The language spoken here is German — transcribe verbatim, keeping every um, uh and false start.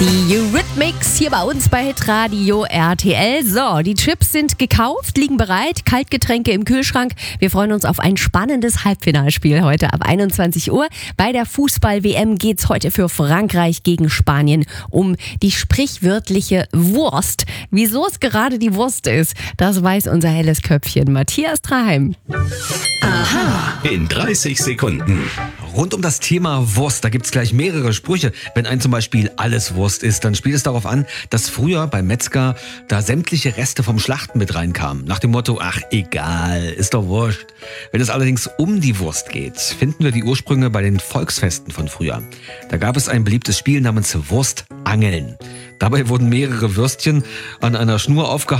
Die Eurythmics hier bei uns bei Hitradio R T L. So, die Chips sind gekauft, liegen bereit, Kaltgetränke im Kühlschrank. Wir freuen uns auf ein spannendes Halbfinalspiel heute ab einundzwanzig Uhr. Bei der Fußball-W M geht's heute für Frankreich gegen Spanien um die sprichwörtliche Wurst. Wieso es gerade die Wurst ist, das weiß unser helles Köpfchen Matthias Traheim. Aha. In dreißig Sekunden. Rund um das Thema Wurst, da gibt's gleich mehrere Sprüche. Wenn ein zum Beispiel alles Wurst ist, dann spielt es darauf an, dass früher beim Metzger da sämtliche Reste vom Schlachten mit reinkamen. Nach dem Motto, ach egal, ist doch wurscht. Wenn es allerdings um die Wurst geht, finden wir die Ursprünge bei den Volksfesten von früher. Da gab es ein beliebtes Spiel namens Wurstangeln. Dabei wurden mehrere Würstchen an einer Schnur aufgehangen